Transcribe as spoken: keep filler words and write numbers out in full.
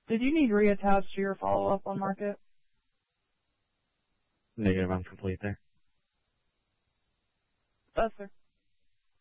Did you need reattached to your follow-up on market? Negative, I'm complete there. Yes, sir.